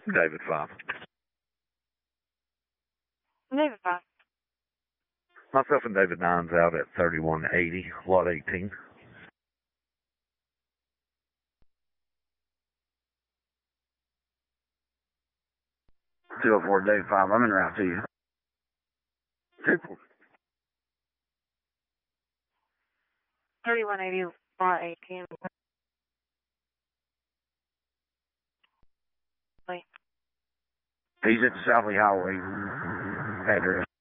David 5. David 5. Myself and David 9's out at 3180, lot 18. 204 David 5, I'm en route to you. 3180, lot 18. He's at the Southly Highway address.